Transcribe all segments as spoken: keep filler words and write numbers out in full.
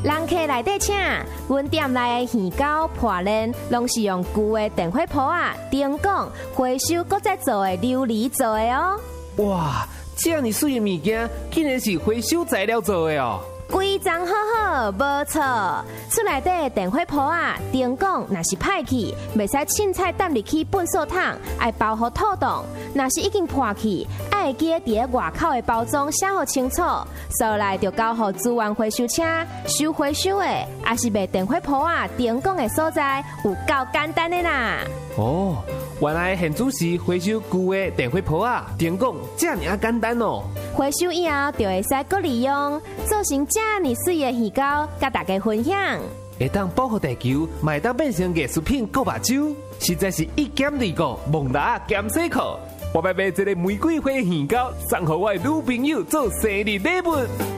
人客来底请，阮店内的鱼糕、破链，拢是用旧的电火煲啊、灯管、回收搁再做的琉璃做的哦。 哇，这么水的物件，竟然是回收材料做的哦！ 规章好好，无错。厝内底的电火煲啊、灯管，若是歹去，袂使凊彩抌入去粪扫桶，爱包好透冻。若是已经破去，爱记伫咧外口的包装写好清楚，收来就交互资源回收车收回收的，也是卖电火煲啊、灯管的所在，有够简单的啦。 哦，原来现主是回收旧的电火煲啊、灯管，这么啊简单哦。 回收以后就会使搁利用，做成这么水的鱼糕，甲大家分享。 会当保护地球，卖当变成艺术品、购目睭，实在是一兼二顾，蒙达兼洗裤。我要买这个玫瑰花鱼糕，送给我的女朋友做生日礼物。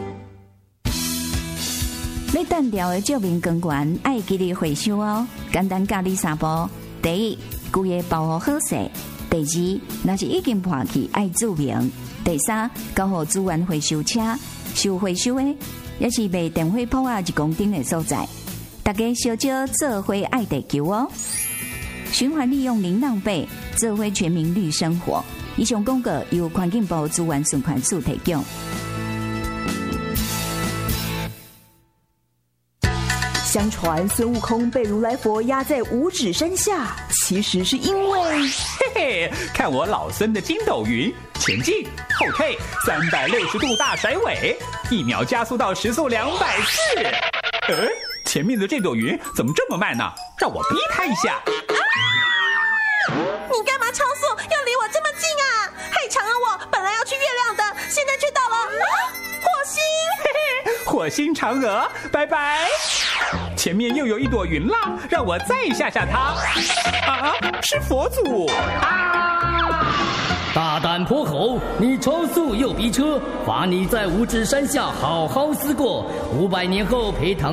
要单调的照明光源，爱记得回收哦。简单教你三步：第一，旧的包好好势；第二，若是已经破去，爱注明；第三，交互资源回收车收回收的，也是卖电火煲啊一公斤的所在。大家小少做伙爱地球哦！循环利用零浪费，做伙全民绿生活。以上广告由环境部资源循环署提供。 相传孙悟空被如来佛压在五指山下，其实是因为嘿嘿，看我老孙的筋斗云，前进后退，三百六十度大甩尾，一秒加速到时速两百四。呃，前面的这朵云怎么这么慢呢？让我逼它一下。 你干嘛超速？要离我这么近啊？害强啊！我本来要去月亮的，现在却到了、啊、火星。 嘿嘿，火星嫦娥，拜拜。前面又有一朵云啦，让我再吓吓它。啊，是佛祖啊！ 大胆泼猴，你超速又逼车，罚你在五指山下好好思过，五百年后赔偿。